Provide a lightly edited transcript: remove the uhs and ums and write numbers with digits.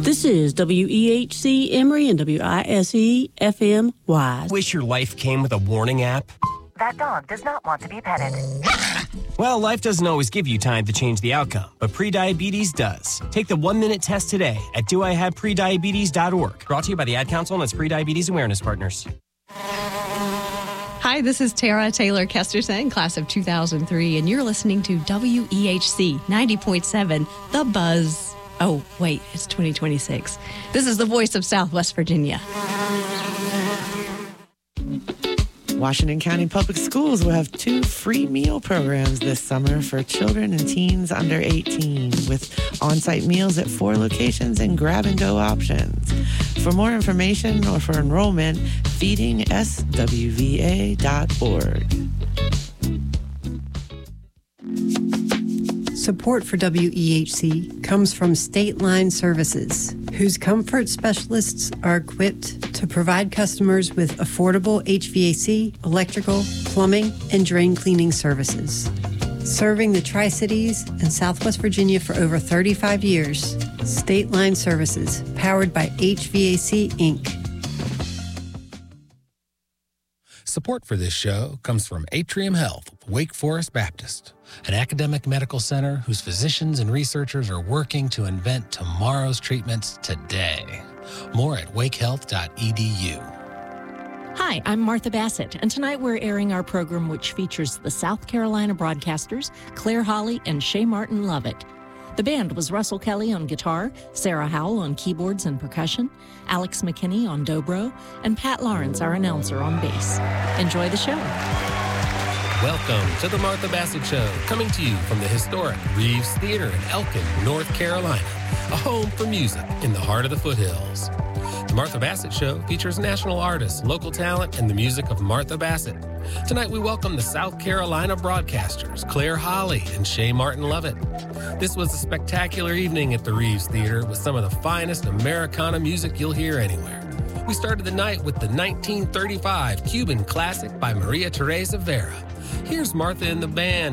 This is WEHC Emory and WISE FM Wise. Wish your life came with a warning app? That dog does not want to be petted. Well, life doesn't always give you time to change the outcome, but prediabetes does. Take the 1-minute test today at doihaveprediabetes.org. Brought to you by the Ad Council and its Prediabetes Awareness Partners. Hi, this is Tara Taylor Kesterson, class of 2003, and you're listening to WEHC 90.7, The Buzz. Oh, wait, it's 2026. This is the voice of Southwest Virginia. Washington County Public Schools will have 2 free meal programs this summer for children and teens under 18, with on-site meals at 4 locations and grab-and-go options. For more information or for enrollment, feedingswva.org. Support for WEHC comes from State Line Services, whose comfort specialists are equipped to provide customers with affordable HVAC, electrical, plumbing, and drain cleaning services. Serving the Tri-Cities and Southwest Virginia for over 35 years, State Line Services, powered by HVAC, Inc. Support for this show comes from Atrium Health, Wake Forest Baptist, an academic medical center whose physicians and researchers are working to invent tomorrow's treatments today. More at wakehealth.edu. Hi, I'm Martha Bassett, and tonight we're airing our program which features the South Carolina broadcasters Claire Holly and Shay Martin Lovett. The band was Russell Kelly on guitar, Sarah Howell on keyboards and percussion, Alex McKinney on dobro, and Pat Lawrence, our announcer, on bass. Enjoy the show. Welcome to the Martha Bassett Show, coming to you from the historic Reeves Theater in Elkin, North Carolina, a home for music in the heart of the foothills. The Martha Bassett Show features national artists, local talent, and the music of Martha Bassett. Tonight we welcome the South Carolina broadcasters, Claire Holly and Shay Martin Lovett. This was a spectacular evening at the Reeves Theater with some of the finest Americana music you'll hear anywhere. We started the night with the 1935 Cuban classic by Maria Teresa Vera. Here's Martha and the band